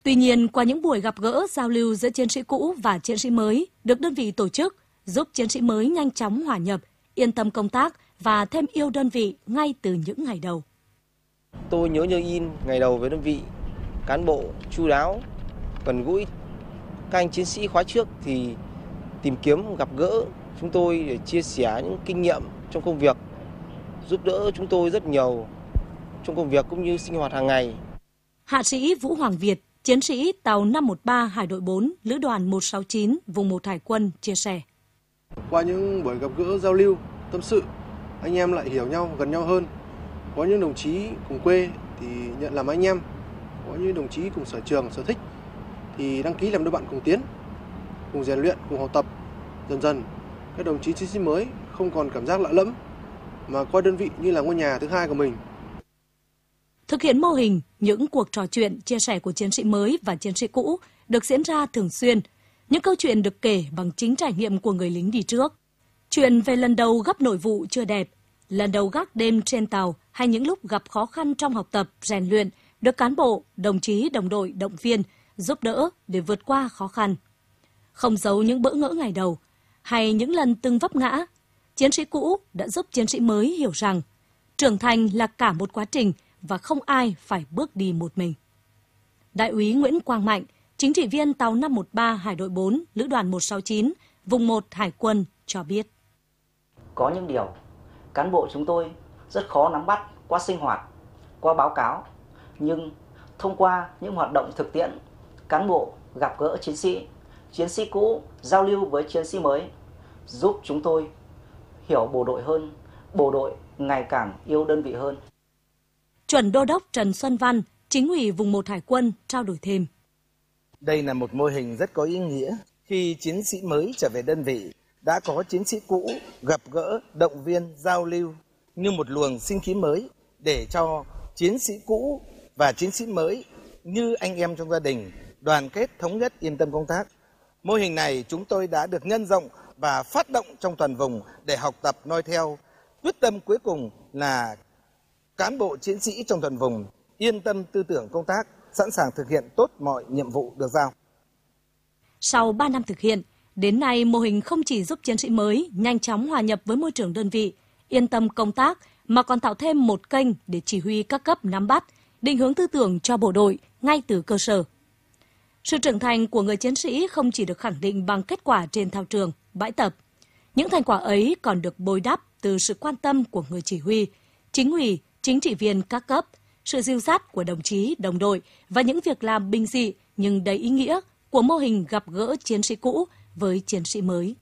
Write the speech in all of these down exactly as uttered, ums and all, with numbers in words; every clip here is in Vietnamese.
Tuy nhiên, qua những buổi gặp gỡ, giao lưu giữa chiến sĩ cũ và chiến sĩ mới được đơn vị tổ chức, giúp chiến sĩ mới nhanh chóng hòa nhập, yên tâm công tác và thêm yêu đơn vị ngay từ những ngày đầu. Tôi nhớ như in ngày đầu với đơn vị, cán bộ chu đáo, gần gũi. Các anh chiến sĩ khóa trước thì tìm kiếm gặp gỡ chúng tôi để chia sẻ những kinh nghiệm trong công việc, giúp đỡ chúng tôi rất nhiều trong công việc cũng như sinh hoạt hàng ngày. Hạ sĩ Vũ Hoàng Việt, chiến sĩ tàu năm một ba Hải đội bốn, Lữ đoàn một sáu chín, vùng một Hải quân chia sẻ. Qua những buổi gặp gỡ giao lưu, tâm sự, anh em lại hiểu nhau, gần nhau hơn. Có những đồng chí cùng quê thì nhận làm anh em, có những đồng chí cùng sở trường, sở thích thì đăng ký làm đôi bạn cùng tiến, cùng rèn luyện, cùng học tập. Dần dần, các đồng chí chiến sĩ mới không còn cảm giác lạ lẫm mà coi đơn vị như là ngôi nhà thứ hai của mình. Thực hiện mô hình, những cuộc trò chuyện, chia sẻ của chiến sĩ mới và chiến sĩ cũ được diễn ra thường xuyên. Những câu chuyện được kể bằng chính trải nghiệm của người lính đi trước. Chuyện về lần đầu gấp nội vụ chưa đẹp, lần đầu gác đêm trên tàu hay những lúc gặp khó khăn trong học tập, rèn luyện được cán bộ, đồng chí, đồng đội, động viên, giúp đỡ để vượt qua khó khăn. Không giấu những bỡ ngỡ ngày đầu hay những lần từng vấp ngã, chiến sĩ cũ đã giúp chiến sĩ mới hiểu rằng trưởng thành là cả một quá trình và không ai phải bước đi một mình. Đại úy Nguyễn Quang Mạnh, chính trị viên tàu năm một ba Hải đội bốn, Lữ đoàn một sáu chín, vùng một Hải quân cho biết. Có những điều cán bộ chúng tôi rất khó nắm bắt qua sinh hoạt, qua báo cáo, nhưng thông qua những hoạt động thực tiễn, cán bộ gặp gỡ chiến sĩ, chiến sĩ cũ giao lưu với chiến sĩ mới, giúp chúng tôi hiểu bộ đội hơn, bộ đội ngày càng yêu đơn vị hơn. Chuẩn đô đốc Trần Xuân Văn, chính ủy vùng một Hải quân trao đổi thêm. Đây là một mô hình rất có ý nghĩa. Khi chiến sĩ mới trở về đơn vị, đã có chiến sĩ cũ gặp gỡ, động viên, giao lưu như một luồng sinh khí mới để cho chiến sĩ cũ và chiến sĩ mới như anh em trong gia đình, đoàn kết, thống nhất, yên tâm công tác. Mô hình này chúng tôi đã được nhân rộng và phát động trong toàn vùng để học tập noi theo. Quyết tâm cuối cùng là cán bộ chiến sĩ trong toàn vùng yên tâm tư tưởng công tác, sẵn sàng thực hiện tốt mọi nhiệm vụ được giao. Sau ba năm thực hiện, đến nay mô hình không chỉ giúp chiến sĩ mới nhanh chóng hòa nhập với môi trường đơn vị, yên tâm công tác, mà còn tạo thêm một kênh để chỉ huy các cấp nắm bắt, định hướng tư tưởng cho bộ đội ngay từ cơ sở. Sự trưởng thành của người chiến sĩ không chỉ được khẳng định bằng kết quả trên thao trường, bãi tập. Những thành quả ấy còn được bồi đắp từ sự quan tâm của người chỉ huy, chính ủy, chính trị viên các cấp, sự dìu dắt của đồng chí, đồng đội và những việc làm bình dị nhưng đầy ý nghĩa của mô hình gặp gỡ chiến sĩ cũ với chiến sĩ mới.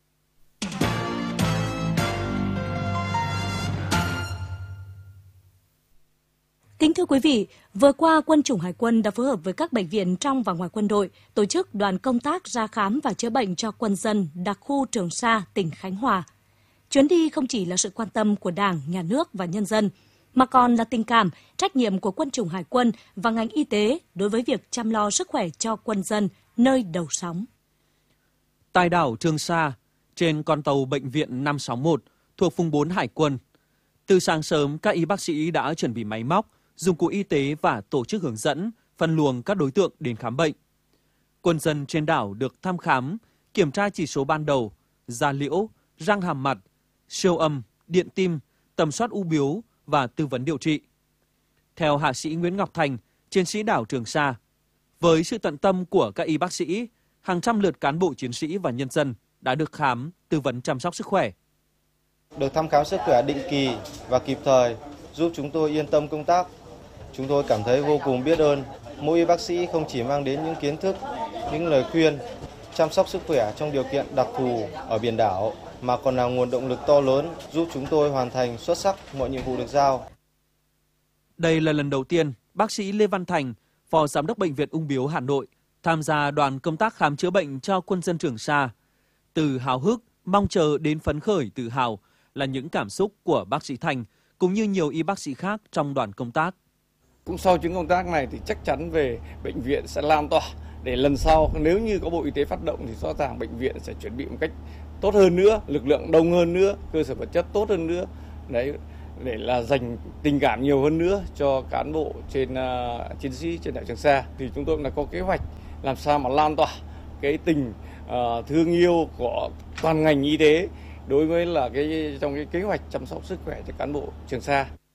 Kính thưa quý vị, vừa qua Quân chủng Hải quân đã phối hợp với các bệnh viện trong và ngoài quân đội tổ chức đoàn công tác ra khám và chữa bệnh cho quân dân đặc khu Trường Sa, tỉnh Khánh Hòa. Chuyến đi không chỉ là sự quan tâm của Đảng, Nhà nước và nhân dân, mà còn là tình cảm, trách nhiệm của Quân chủng Hải quân và ngành y tế đối với việc chăm lo sức khỏe cho quân dân nơi đầu sóng. Tại đảo Trường Sa, trên con tàu bệnh viện năm sáu một thuộc vùng bốn Hải quân, từ sáng sớm các y bác sĩ đã chuẩn bị máy móc, dụng cụ y tế và tổ chức hướng dẫn, phân luồng các đối tượng đến khám bệnh. Quân dân trên đảo được thăm khám, kiểm tra chỉ số ban đầu, da liễu, răng hàm mặt, siêu âm, điện tim, tầm soát u bướu và tư vấn điều trị. Theo hạ sĩ Nguyễn Ngọc Thành, chiến sĩ đảo Trường Sa, với sự tận tâm của các y bác sĩ, hàng trăm lượt cán bộ chiến sĩ và nhân dân đã được khám, tư vấn chăm sóc sức khỏe. Được thăm khám sức khỏe định kỳ và kịp thời giúp chúng tôi yên tâm công tác. Chúng tôi cảm thấy vô cùng biết ơn. Mỗi y bác sĩ không chỉ mang đến những kiến thức, những lời khuyên, chăm sóc sức khỏe trong điều kiện đặc thù ở biển đảo, mà còn là nguồn động lực to lớn giúp chúng tôi hoàn thành xuất sắc mọi nhiệm vụ được giao. Đây là lần đầu tiên bác sĩ Lê Văn Thành, Phó Giám đốc Bệnh viện Ung bướu Hà Nội, tham gia đoàn công tác khám chữa bệnh cho quân dân Trường Sa. Từ háo hức, mong chờ đến phấn khởi, tự hào là những cảm xúc của bác sĩ Thành cũng như nhiều y bác sĩ khác trong đoàn công tác. Cũng sau chuyến công tác này thì chắc chắn về bệnh viện sẽ lan tỏa để lần sau nếu như có Bộ Y tế phát động thì rõ ràng bệnh viện sẽ chuẩn bị một cách tốt hơn nữa, lực lượng đông hơn nữa, cơ sở vật chất tốt hơn nữa. Đấy, để là dành tình cảm nhiều hơn nữa cho cán bộ trên uh, chiến sĩ trên đảo Trường Sa. Thì chúng tôi cũng đã có kế hoạch làm sao mà lan tỏa cái tình uh, thương yêu của toàn ngành y tế đối với là cái trong cái kế hoạch chăm sóc sức khỏe cho cán bộ Trường Sa.